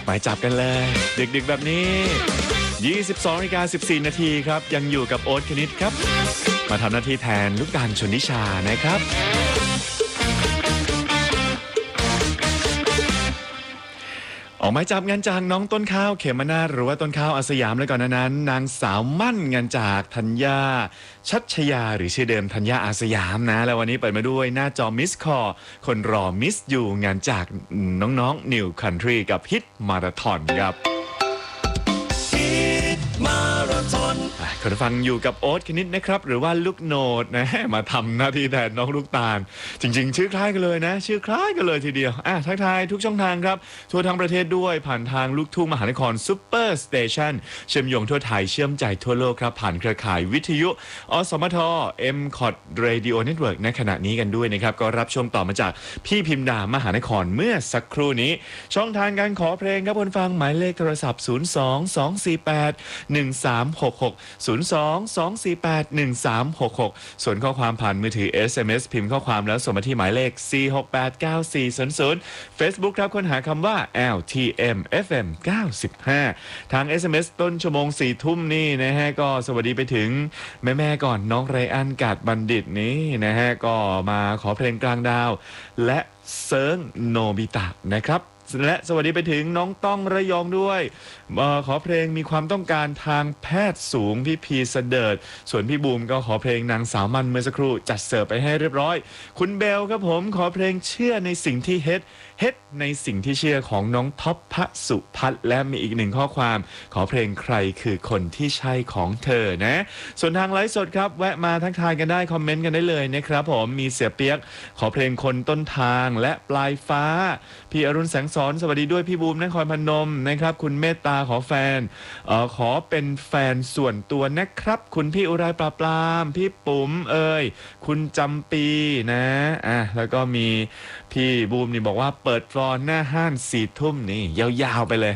อกหมายจับกันเลยดึกๆแบบนี้ 22:14 นาทีครับยังอยู่กับโอ๊ตคณิตครับมาทำหน้าที่แทนลูกตาลชนนิชานะครับออกหมายจับงานจากน้องต้นข้าวเขมนาถหรือว่าต้นข้าวอาสยามและก่อนนั้นนางสาวมั่นงานจากธัญญาชัชยาหรือชื่อเดิมธัญญาอาสยามนะแล้ววันนี้เปิดมาด้วยหน้าจอมิสคอร์คนรอมิสอยู่งานจากน้องๆนิวคันทรีกับฮิตมาราธอนครับคนฟังอยู่กับโอ๊ตคณิตนะครับหรือว่าลูกโนดนะมาทำหน้าที่แทนน้องลูกตาลจริงๆชื่อคล้ายกันเลยนะชื่อคล้ายกันเลยทีเดียวทักทายทุกช่องทางครับทั่วทั้งประเทศด้วยผ่านทางลูกทุ่งมหานครซุปเปอร์สเตชันเชื่อมโยงทั่วไทยเชื่อมใจทั่วโลกครับผ่านเครือข่ายวิทยุอสมท MCOT Radio Network ในขณะนี้กันด้วยนะครับก็รับชมต่อมาจากพี่พิมดามหานครเมื่อสักครู่นี้ช่องทางการขอเพลงครับคนฟังหมายเลขโทรศัพท์ 02-248-1366 02-248-1366 ส่วนข้อความผ่านมือถือ SMS พิมพ์ข้อความแล้วส่งมาที่หมายเลข 4689400 Facebook ครับค้นหาคำว่า LTM FM 95 ทาง SMS ต้นชั่วโมง 4 ทุ่มนี่นะฮะก็สวัสดีไปถึงแม่ก่อนน้องไรอันกาดบัณฑิตนี่นะฮะก็มาขอเพลงกลางดาวและเซิร์งโนบิตะนะครับและสวัสดีไปถึงน้องต้องระยองด้วยขอเพลงมีความต้องการทางแพทย์สูงพี่พีเสดิร์ดส่วนพี่บูมก็ขอเพลงนางสาวมันเมื่อสักครู่จัดเสิร์ฟไปให้เรียบร้อยคุณเบลครับผมขอเพลงเชื่อในสิ่งที่เฮ็ดในสิ่งที่เชื่อของน้องท็อปพสุพัฒน์และมีอีกหนึ่งข้อความขอเพลงใครคือคนที่ใช่ของเธอนะส่วนทางไลฟ์สดครับแวะมาทักทายกันได้คอมเมนต์กันได้เลยนะครับผมมีเสียเปียกขอเพลงคนต้นทางและปลายฟ้าพี่อรุณแสงสอนสวัสดีด้วยพี่บูมนครพนมนะครับคุณเมตตาขอแฟนขอเป็นแฟนส่วนตัวนะครับคุณพี่อุไรปลาปลามพี่ปุ๋มคุณจำปีนะแล้วก็มีพี่บูมนี่บอกว่าเปิดฟลอร์หน้าห้าน4 ทุ่มนี่ยาวๆไปเลย